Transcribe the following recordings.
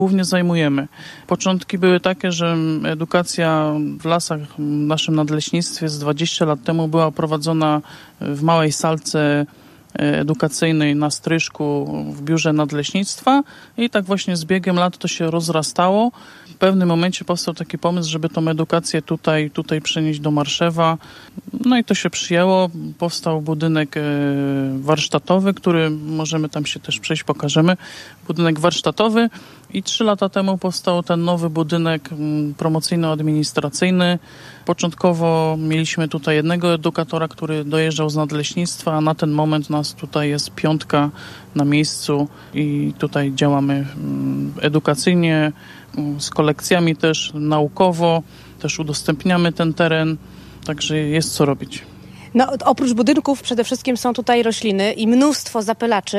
głównie zajmujemy. Początki były takie, że edukacja w lasach, w naszym nadleśnictwie z 20 lat temu była prowadzona w małej salce edukacyjnej na Stryżku w biurze nadleśnictwa i tak właśnie z biegiem lat to się rozrastało. W pewnym momencie powstał taki pomysł, żeby tą edukację tutaj przenieść do Marszewa. No i to się przyjęło. Powstał budynek warsztatowy, który możemy tam się też przejść, pokażemy. Budynek warsztatowy i 3 lata temu powstał ten nowy budynek promocyjno-administracyjny. Początkowo mieliśmy tutaj jednego edukatora, który dojeżdżał z nadleśnictwa, a na ten moment nas tutaj jest 5 na miejscu i tutaj działamy edukacyjnie, z kolekcjami też, naukowo, też udostępniamy ten teren, także jest co robić. No, oprócz budynków przede wszystkim są tutaj rośliny i mnóstwo zapylaczy.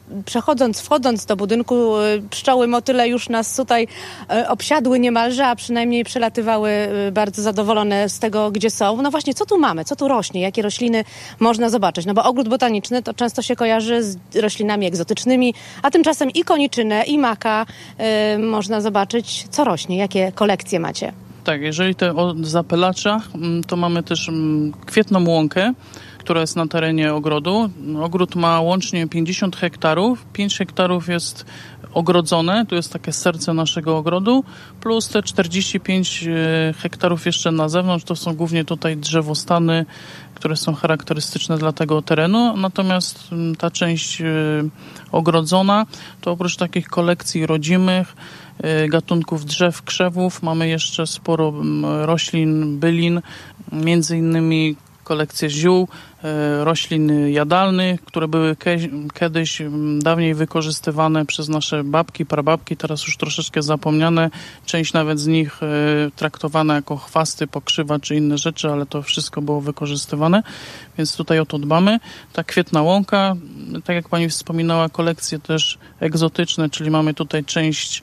Wchodząc do budynku, pszczoły, motyle już nas tutaj obsiadły niemalże, a przynajmniej przelatywały bardzo zadowolone z tego, gdzie są. No właśnie, co tu mamy? Co tu rośnie? Jakie rośliny można zobaczyć? No bo ogród botaniczny to często się kojarzy z roślinami egzotycznymi, a tymczasem i koniczynę, i maka można zobaczyć. Co rośnie? Jakie kolekcje macie? Tak, jeżeli o zapylaczach, to mamy też kwietną łąkę, która jest na terenie ogrodu. Ogród ma łącznie 50 hektarów. 5 hektarów jest ogrodzone, tu jest takie serce naszego ogrodu, plus te 45 hektarów jeszcze na zewnątrz, to są głównie tutaj drzewostany, które są charakterystyczne dla tego terenu. Natomiast ta część ogrodzona, to oprócz takich kolekcji rodzimych, gatunków drzew, krzewów, mamy jeszcze sporo roślin, bylin, między innymi kolekcję ziół, roślin jadalnych, które były kiedyś dawniej wykorzystywane przez nasze babki, prababki, teraz już troszeczkę zapomniane. Część nawet z nich traktowana jako chwasty, pokrzywa czy inne rzeczy, ale to wszystko było wykorzystywane, więc tutaj o to dbamy. Ta kwietna łąka, tak jak pani wspominała, kolekcje też egzotyczne, czyli mamy tutaj część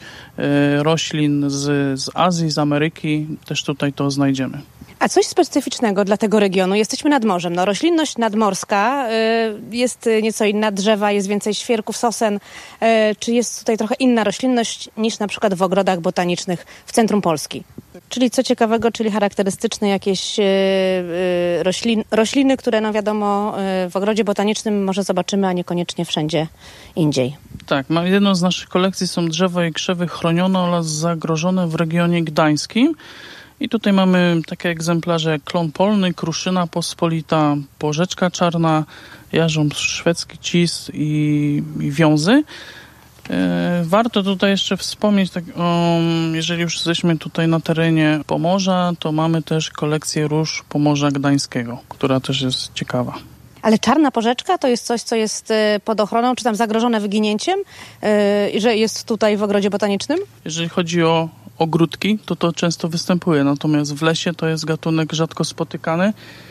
roślin z Azji, z Ameryki, też tutaj to znajdziemy. A coś specyficznego dla tego regionu? Jesteśmy nad morzem. No, roślinność nadmorska, jest nieco inna, drzewa, jest więcej świerków, sosen. Czy jest tutaj trochę inna roślinność niż na przykład w ogrodach botanicznych w centrum Polski? Czyli co ciekawego, czyli charakterystyczne jakieś rośliny, które no wiadomo w ogrodzie botanicznym może zobaczymy, a niekoniecznie wszędzie indziej. Tak, jedną z naszych kolekcji są drzewa i krzewy chronione oraz zagrożone w regionie gdańskim. I tutaj mamy takie egzemplarze jak klon polny, kruszyna pospolita, porzeczka czarna, jarząb szwedzki, cis i wiązy. Warto tutaj jeszcze wspomnieć, jeżeli już jesteśmy tutaj na terenie Pomorza, to mamy też kolekcję róż Pomorza Gdańskiego, która też jest ciekawa. Ale czarna porzeczka to jest coś, co jest pod ochroną, czy tam zagrożone wyginięciem, że jest tutaj w ogrodzie botanicznym? Jeżeli chodzi o ogródki, to często występuje, natomiast w lesie to jest gatunek rzadko spotykany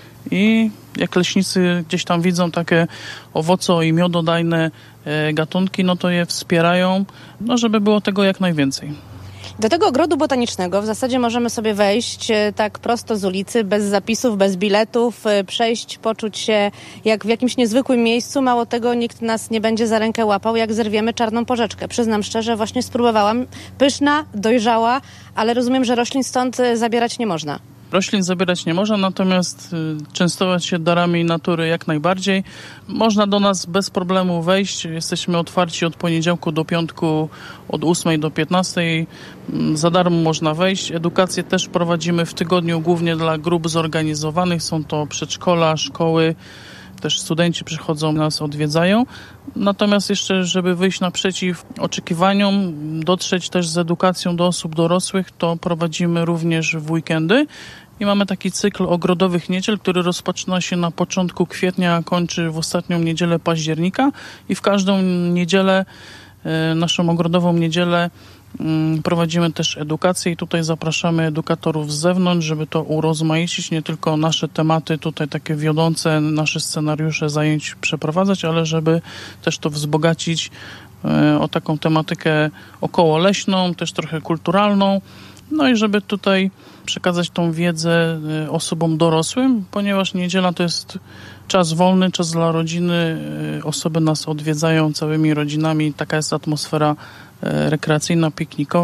i jak leśnicy gdzieś tam widzą takie owoco- i miododajne gatunki, no to je wspierają, żeby było tego jak najwięcej. Do tego ogrodu botanicznego w zasadzie możemy sobie wejść tak prosto z ulicy, bez zapisów, bez biletów, przejść, poczuć się jak w jakimś niezwykłym miejscu. Mało tego, nikt nas nie będzie za rękę łapał, jak zerwiemy czarną porzeczkę. Przyznam szczerze, właśnie spróbowałam. Pyszna, dojrzała, ale rozumiem, że roślin stąd zabierać nie można. Roślin zabierać nie można, natomiast częstować się darami natury jak najbardziej. Można do nas bez problemu wejść. Jesteśmy otwarci od poniedziałku do piątku od 8 do 15. Za darmo można wejść. Edukację też prowadzimy w tygodniu głównie dla grup zorganizowanych. Są to przedszkola, szkoły. Też studenci przychodzą, nas odwiedzają. Natomiast jeszcze, żeby wyjść naprzeciw oczekiwaniom, dotrzeć też z edukacją do osób dorosłych, to prowadzimy również w weekendy. I mamy taki cykl ogrodowych niedziel, który rozpoczyna się na początku kwietnia, a kończy w ostatnią niedzielę października. I w każdą niedzielę, naszą ogrodową niedzielę, prowadzimy też edukację i tutaj zapraszamy edukatorów z zewnątrz, żeby to urozmaicić, nie tylko nasze tematy tutaj takie wiodące, nasze scenariusze zajęć przeprowadzać, ale żeby też to wzbogacić o taką tematykę okołoleśną, też trochę kulturalną, no i żeby tutaj przekazać tą wiedzę osobom dorosłym, ponieważ niedziela to jest czas wolny, czas dla rodziny, osoby nas odwiedzają całymi rodzinami, taka jest atmosfera rekreacyjno-piknikowa.